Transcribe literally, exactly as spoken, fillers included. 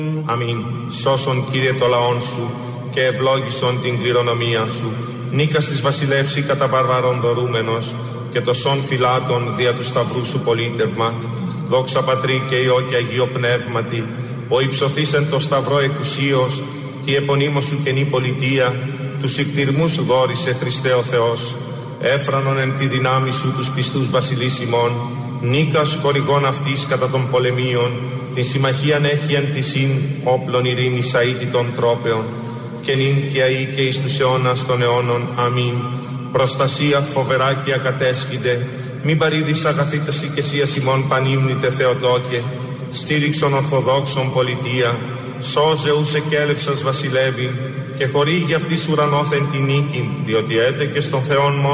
Αμήν. Σώσον, Κύριε, το λαόν σου και ευλόγησον την κληρονομία σου. Νίκας της βασιλεύση κατά βαρβαρών δωρούμενος και το σών φυλάτων δια του σταυρού σου πολίτευμα. Δόξα Πατρί και Υιό και Αγίο Πνεύματι, ο υψωθείς εν το σταυρό εκουσίως, τη επωνύμω σου καινή πολιτεία, τους ικτηρμούς σου δόρισε Χριστέ ο Θεός. Έφρανον εν τη δυνάμει σου τους πιστούς βασιλείς ημών, νίκας χορηγών αυτής κατά των πολεμίων, την συμμαχίαν έχει εν τη συν όπλων ειρήνης αήτητων τρόπεων, και νυν και αεί και εις τους αιώνας των αιώνων. Αμήν. Προστασία φοβερά και ακατέσχυνται, μην παρήδεις αγαθήτας οικεσίας ημών πανύμνητε Θεοτόκε, στήριξον ορθοδόξον πολιτεία, σώζε ους εκέλευσας βασιλεύειν, και χορήγει αυτής ουρανόθεν τη νίκη, διότι έτε και στον Θεόν μόνο